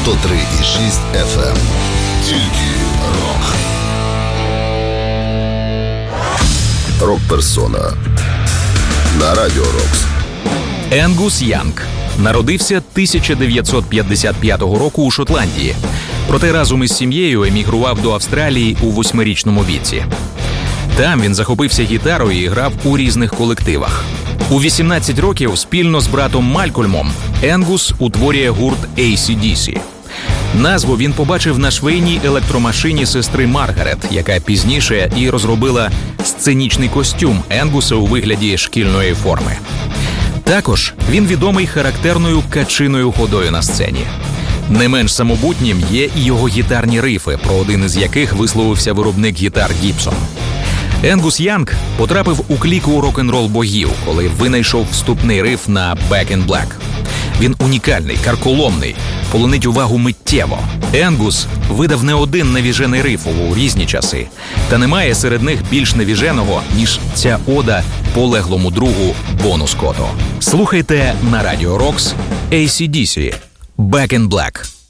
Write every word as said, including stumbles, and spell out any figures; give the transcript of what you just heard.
сто три і шість еф ем. Тільки рок. Рок-персона на Радіо Рокс. Енгус Янг народився тисяча дев'ятсот п'ятдесят п'ятого року у Шотландії. Проте разом із сім'єю емігрував до Австралії у восьмирічному віці. Там він захопився гітарою і грав у різних колективах. У вісімнадцять років спільно з братом Малькольмом Енгус утворює гурт ей сі ді сі. Назву він побачив на швейній електромашині сестри Маргарет, яка пізніше і розробила сценічний костюм Енгуса у вигляді шкільної форми. Також він відомий характерною качиною ходою на сцені. Не менш самобутнім є і його гітарні рифи, про один із яких висловився виробник гітар Гібсон. Енгус Янг потрапив у кліку рок-н-рол богів, коли винайшов вступний риф на «Back in Black». Він унікальний, карколомний, полонить увагу миттєво. Енгус видав не один навіжений риф у різні часи, та немає серед них більш навіженого, ніж ця ода полеглому другу Бону Скотту. Слухайте на Радіо Рокс ей сі ді сі «Back in Black».